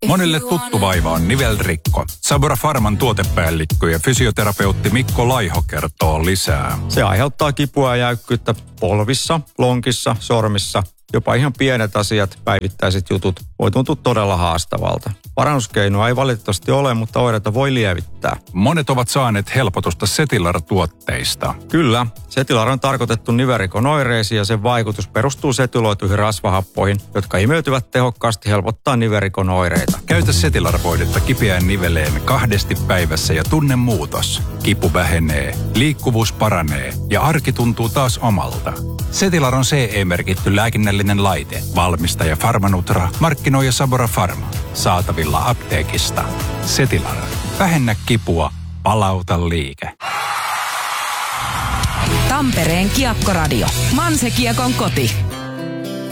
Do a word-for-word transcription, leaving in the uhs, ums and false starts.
Monille tuttu vaiva on nivelrikko. Sabora Pharman tuotepäällikkö ja fysioterapeutti Mikko Laiho kertoo lisää. Se aiheuttaa kipua ja jäykkyyttä polvissa, lonkissa, sormissa. Jopa ihan pienet asiat, päivittäiset jutut, voi tuntua todella haastavalta. Parannuskeinoa ei valitettavasti ole, mutta oireita voi lievittää. Monet ovat saaneet helpotusta Setilar-tuotteista. Kyllä, Setilar on tarkoitettu nivelrikon oireisiin ja sen vaikutus perustuu setyloituihin rasvahappoihin, jotka imeytyvät tehokkaasti helpottaa nivelrikon oireita. Käytä Setilar-voidetta kipeään niveleen kahdesti päivässä ja tunne muutos. Kipu vähenee, liikkuvuus paranee ja arki tuntuu taas omalta. Setilar on C E-merkitty lääkinnällinen laite. Valmistaja Pharmanutra, markkinoija Sabora Pharma. Saatavilla apteekista. Setilar. Vähennä kipua, palauta liike. Tampereen Kiekkoradio. Manse Kiekon koti.